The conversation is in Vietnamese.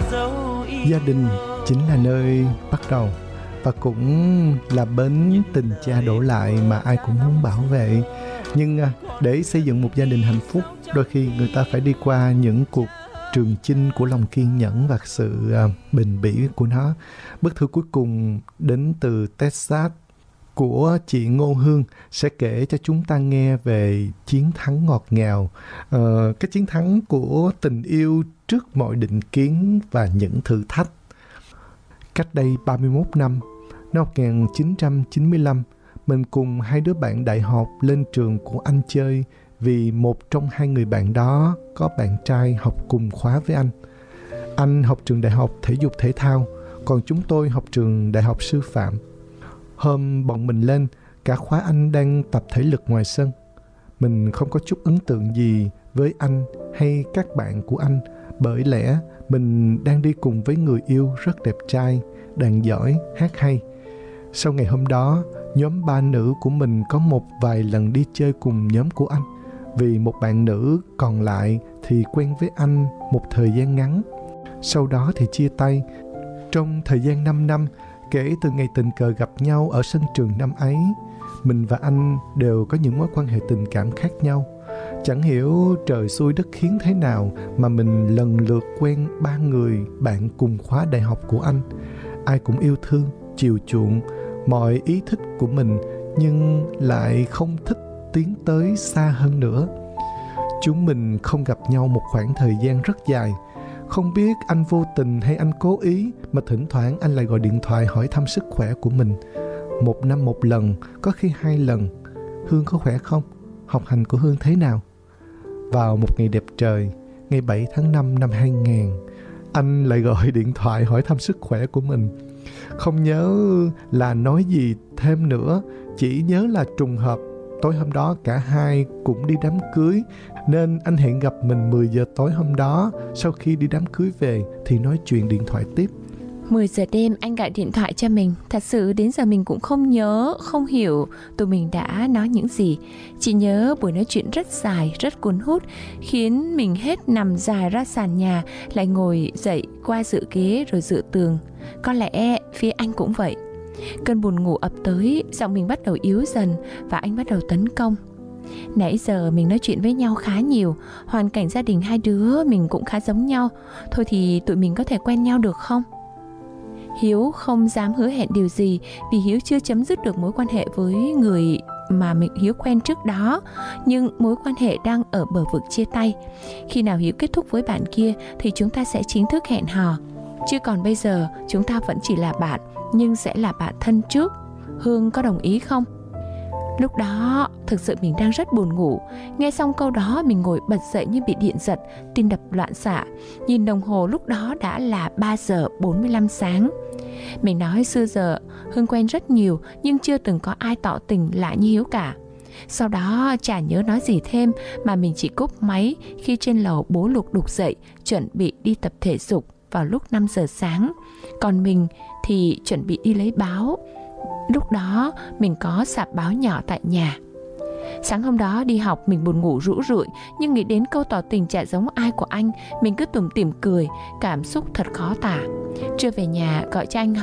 Gia đình chính là nơi bắt đầu và cũng là bến tình cha đổ lại mà ai cũng muốn bảo vệ. Nhưng để xây dựng một gia đình hạnh phúc, đôi khi người ta phải đi qua những cuộc trường chinh của lòng kiên nhẫn và sự bền bỉ của nó. Bức thư cuối cùng đến từ Texas của chị Ngô Hương sẽ kể cho chúng ta nghe về chiến thắng ngọt ngào, cái chiến thắng của tình yêu trước mọi định kiến và những thử thách. Cách đây 31 năm, năm 1995, mình cùng hai đứa bạn đại học lên trường của anh chơi vì một trong hai người bạn đó có bạn trai học cùng khóa với anh. Anh học trường đại học thể dục thể thao, còn chúng tôi học trường đại học sư phạm. Hôm bọn mình lên, cả khóa anh đang tập thể lực ngoài sân. Mình không có chút ấn tượng gì với anh hay các bạn của anh, bởi lẽ mình đang đi cùng với người yêu rất đẹp trai, đàn giỏi, hát hay. Sau ngày hôm đó, nhóm ba nữ của mình có một vài lần đi chơi cùng nhóm của anh, vì một bạn nữ còn lại thì quen với anh một thời gian ngắn. Sau đó thì chia tay. Trong thời gian 5 năm, kể từ ngày tình cờ gặp nhau ở sân trường năm ấy, mình và anh đều có những mối quan hệ tình cảm khác nhau. Chẳng hiểu trời xui đất khiến thế nào mà mình lần lượt quen ba người bạn cùng khóa đại học của anh. Ai cũng yêu thương, chiều chuộng mọi ý thích của mình, nhưng lại không thích tiến tới xa hơn nữa. Chúng mình không gặp nhau một khoảng thời gian rất dài. Không biết anh vô tình hay anh cố ý mà thỉnh thoảng anh lại gọi điện thoại hỏi thăm sức khỏe của mình. Một năm một lần, có khi 2 lần. Hương có khỏe không? Học hành của Hương thế nào? Vào một ngày đẹp trời, ngày 7 tháng 5 năm 2000, anh lại gọi điện thoại hỏi thăm sức khỏe của mình. Không nhớ là nói gì thêm nữa, chỉ nhớ là trùng hợp tối hôm đó cả hai cũng đi đám cưới, nên anh hẹn gặp mình 10 giờ tối hôm đó. Sau khi đi đám cưới về thì nói chuyện điện thoại tiếp. 10 giờ đêm anh gọi điện thoại cho mình. Thật sự đến giờ mình cũng không nhớ, không hiểu tụi mình đã nói những gì. Chỉ nhớ buổi nói chuyện rất dài, rất cuốn hút, khiến mình hết nằm dài ra sàn nhà, lại ngồi dậy qua dựa ghế rồi dựa tường. Có lẽ phía anh cũng vậy. Cơn buồn ngủ ập tới, giọng mình bắt đầu yếu dần và anh bắt đầu tấn công. Nãy giờ mình nói chuyện với nhau khá nhiều, hoàn cảnh gia đình hai đứa mình cũng khá giống nhau. Thôi thì tụi mình có thể quen nhau được không? Hiếu không dám hứa hẹn điều gì vì Hiếu chưa chấm dứt được mối quan hệ với người mà Hiếu quen trước đó. Nhưng mối quan hệ đang ở bờ vực chia tay. Khi nào Hiếu kết thúc với bạn kia thì chúng ta sẽ chính thức hẹn hò. Chứ còn bây giờ chúng ta vẫn chỉ là bạn, nhưng sẽ là bạn thân trước. Hương có đồng ý không? Lúc đó thực sự mình đang rất buồn ngủ. Nghe xong câu đó mình ngồi bật dậy như bị điện giật, tim đập loạn xạ. Nhìn đồng hồ lúc đó đã là 3 giờ 45 sáng. Mình nói xưa giờ Hương quen rất nhiều, nhưng chưa từng có ai tỏ tình lạ như Hiếu cả. Sau đó chả nhớ nói gì thêm, mà mình chỉ cúp máy khi trên lầu bố Lục đục dậy chuẩn bị đi tập thể dục vào lúc 5 giờ sáng. Còn mình thì chuẩn bị đi lấy báo. Lúc đó mình có sạp báo nhỏ tại nhà. Sáng hôm đó đi học mình buồn ngủ rũ rượi, nhưng nghĩ đến câu tỏ tình chả giống ai của anh, mình cứ tủm tỉm cười, cảm xúc thật khó tả. Trưa về nhà gọi cho anh